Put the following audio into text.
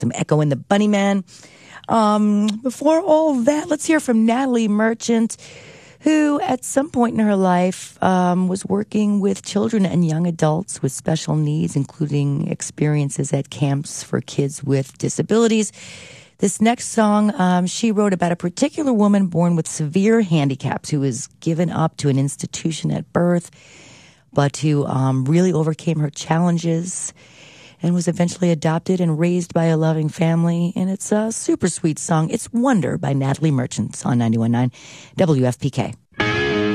some Echo and the Bunnymen. Before all that, let's hear from Natalie Merchant, who at some point in her life was working with children and young adults with special needs, including experiences at camps for kids with disabilities. This next song she wrote about a particular woman born with severe handicaps who was given up to an institution at birth, but who really overcame her challenges and was eventually adopted and raised by a loving family. And it's a super sweet song. It's Wonder by Natalie Merchant on 91.9 WFPK.